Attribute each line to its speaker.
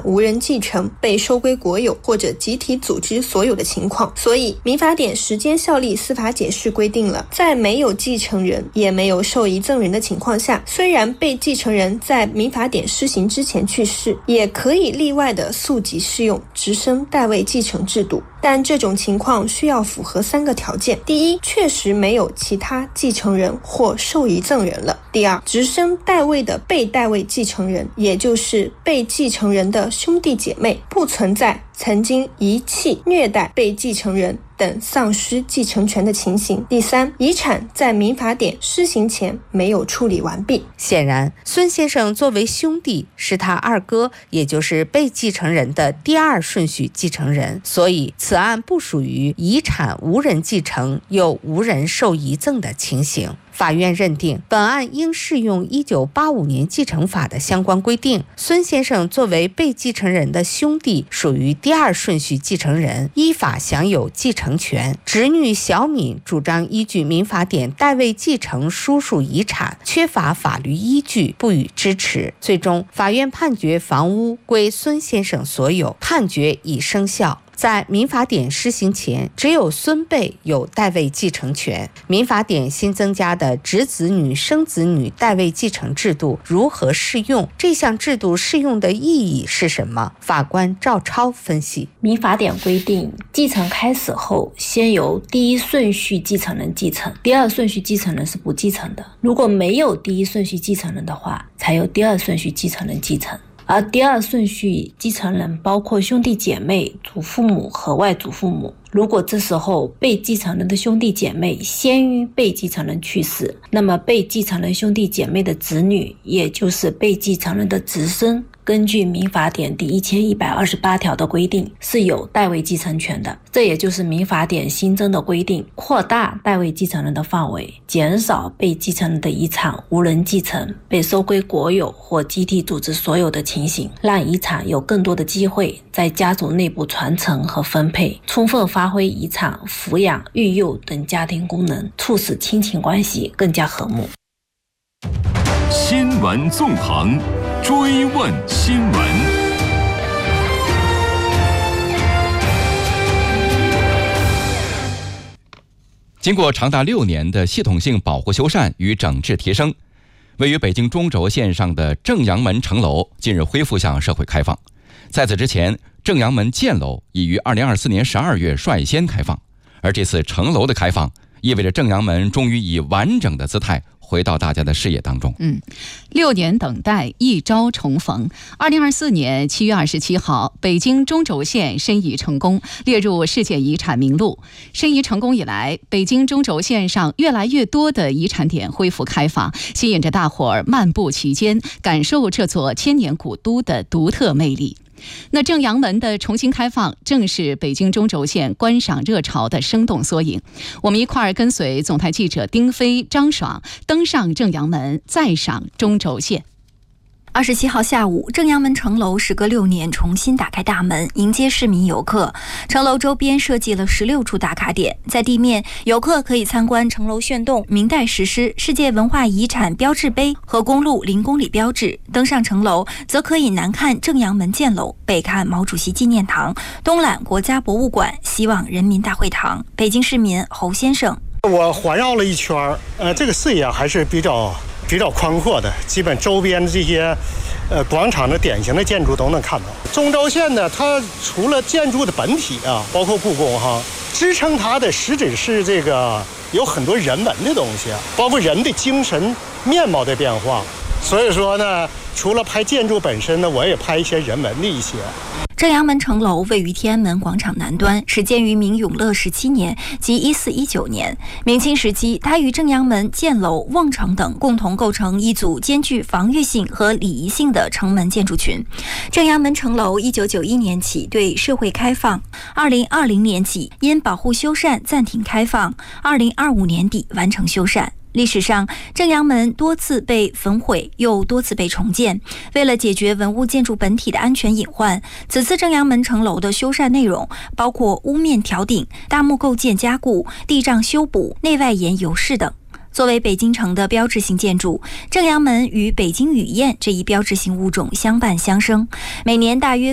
Speaker 1: 无人继承、被收归国有或者集体组织所有的情况。所以民法典时间效力司法解释规定了，在没有继承人也没有受遗赠人的情况下，虽然被继承人在民法典施行之前去世，也可以例外的溯及适用直升代位继承制度，但这种情况需要符合3个条件：第一，确实没有其他继承人或受遗赠人了；第二，直升代位的被代位继承人，也就是被继承人的兄弟姐妹，不存在曾经遗弃、虐待被继承人等丧失继承权的情形；第三，遗产在民法典施行前没有处理完毕。
Speaker 2: 显然，孙先生作为兄弟，是他二哥，也就是被继承人的第2顺序继承人，所以此案不属于遗产无人继承又无人受遗赠的情形。法院认定本案应适用1985年继承法的相关规定，孙先生作为被继承人的兄弟，属于第2顺序继承人，依法享有继承权。侄女小敏主张依据民法典代位继承叔叔遗产，缺乏法律依据，不予支持。最终，法院判决房屋归孙先生所有，判决已生效。在民法典施行前，只有孙辈有代位继承权。民法典新增加的侄子女、生子女代位继承制度如何适用？这项制度适用的意义是什么？法官赵超分析：
Speaker 3: 民法典规定，继承开始后，先由第1顺序继承人继承，第2顺序继承人是不继承的。如果没有第1顺序继承人的话，才由第2顺序继承人继承。而第2顺序继承人包括兄弟姐妹、祖父母和外祖父母。如果这时候被继承人的兄弟姐妹先于被继承人去世，那么被继承人兄弟姐妹的子女，也就是被继承人的侄孙，根据民法典第1128条的规定，是有代位继承权的。这也就是民法典新增的规定，扩大代位继承人的范围，减少被继承人的遗产无人继承、被收归国有或集体组织所有的情形，让遗产有更多的机会在家族内部传承和分配，充分发挥遗产抚养、育幼等家庭功能，促使亲情关系更加和睦。
Speaker 4: 新闻纵横，追问新闻。经过长达6年的系统性保护修缮与整治提升，位于北京中轴线上的正阳门城楼近日恢复向社会开放。在此之前，正阳门建楼已于2024年12月率先开放，而这次城楼的开放，意味着正阳门终于以完整的姿态回到大家的视野当中。
Speaker 5: 6年等待，一朝重逢。2024年7月27号，北京中轴线申遗成功，列入世界遗产名录。申遗成功以来，北京中轴线上越来越多的遗产点恢复开放，吸引着大伙儿漫步其间，感受这座千年古都的独特魅力。那正阳门的重新开放，正是北京中轴线观赏热潮的生动缩影。我们一块儿跟随总台记者丁飞、张爽登上正阳门，再赏中轴线。
Speaker 6: 27号下午，正阳门城楼时隔6年重新打开大门，迎接市民游客。城楼周边设计了16处打卡点，在地面，游客可以参观城楼炫动、明代石狮、世界文化遗产标志碑和公路0公里标志；登上城楼，则可以南看正阳门箭楼，北看毛主席纪念堂，东览国家博物馆、西望人民大会堂。北京市民侯先生：
Speaker 7: 我环绕了一圈，这个视野还是比较宽阔的，基本周边这些广场的典型的建筑都能看到。中轴线呢，它除了建筑的本体啊，包括故宫哈，支撑它的实质是这个有很多人文的东西，包括人的精神面貌的变化。所以说呢，除了拍建筑本身呢，我也拍一些人文的一些。
Speaker 6: 正阳门城楼位于天安门广场南端，始建于明永乐17年即1419年。明清时期，它与正阳门、箭楼、望城等共同构成一组兼具防御性和礼仪性的城门建筑群。正阳门城楼1991年起对社会开放，2020年起因保护修缮暂停开放，2025年底完成修缮。历史上，正阳门多次被焚毁，又多次被重建。为了解决文物建筑本体的安全隐患，此次正阳门城楼的修缮内容包括屋面挑顶、大木构件加固、地障修补、内外檐油饰等。作为北京城的标志性建筑，正阳门与北京雨燕这一标志性物种相伴相生，每年大约